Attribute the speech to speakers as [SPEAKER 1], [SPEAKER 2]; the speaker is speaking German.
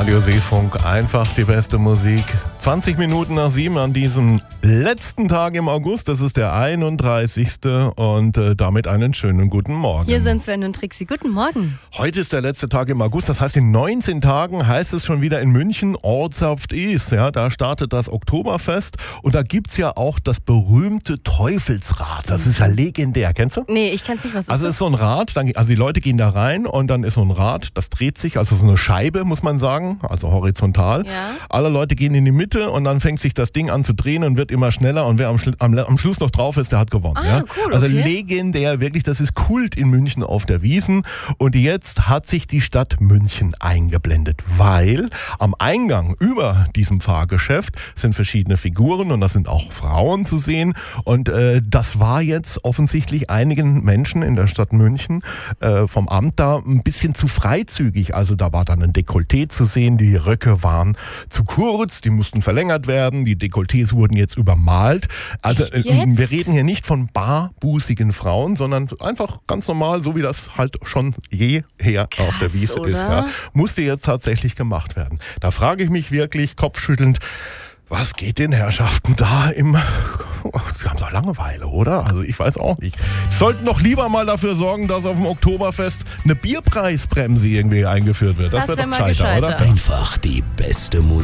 [SPEAKER 1] Radio Seefunk, einfach die beste Musik. 20 Minuten nach 7 an diesem letzten Tag im August. Das ist der 31. Und damit einen schönen guten Morgen.
[SPEAKER 2] Hier sind Sven und Trixi. Guten Morgen.
[SPEAKER 1] Heute ist der letzte Tag im August. Das heißt, in 19 Tagen heißt es schon wieder in München Ortssaft ist. Ja, da startet das Oktoberfest. Und da gibt es ja auch das berühmte Teufelsrad. Das ist ja legendär. Kennst du?
[SPEAKER 2] Nee, ich kenn's nicht. Was ist
[SPEAKER 1] Also es
[SPEAKER 2] das?
[SPEAKER 1] ist so ein Rad, also die Leute gehen da rein und dann ist so ein Rad, das dreht sich, also so eine Scheibe, muss man sagen, also horizontal.
[SPEAKER 2] Ja.
[SPEAKER 1] Alle Leute gehen in die Mitte und dann fängt sich das Ding an zu drehen und wird immer schneller und wer am Schluss noch drauf ist, der hat gewonnen.
[SPEAKER 2] Ah,
[SPEAKER 1] ja?
[SPEAKER 2] cool,
[SPEAKER 1] Also
[SPEAKER 2] okay.
[SPEAKER 1] legendär, wirklich, das ist Kult in München auf der Wiesn. Und jetzt hat sich die Stadt München eingeblendet, weil am Eingang über diesem Fahrgeschäft sind verschiedene Figuren und da sind auch Frauen zu sehen. Und das war jetzt offensichtlich einigen Menschen in der Stadt München vom Amt da ein bisschen zu freizügig. Also da war dann ein Dekolleté zu sehen, die Röcke waren zu kurz, die mussten verlängert werden, die Dekolletés wurden jetzt übermalt. Also
[SPEAKER 2] Echt jetzt?
[SPEAKER 1] wir reden hier nicht von barbusigen Frauen, sondern einfach ganz normal, so wie das halt schon jeher auf der Wiesn
[SPEAKER 2] oder?
[SPEAKER 1] ist. Ja. Musste jetzt tatsächlich gemacht werden. Da frage ich mich wirklich kopfschüttelnd, was geht den Herrschaften da im... Sie haben doch Langeweile, oder? Also ich weiß auch nicht. Sie sollten doch lieber mal dafür sorgen, dass auf dem Oktoberfest eine Bierpreisbremse irgendwie eingeführt wird. Das
[SPEAKER 2] Das
[SPEAKER 1] wäre
[SPEAKER 2] wär
[SPEAKER 1] doch
[SPEAKER 2] mal
[SPEAKER 1] gescheiter, oder?
[SPEAKER 2] gescheiter.
[SPEAKER 3] Einfach die beste Musik.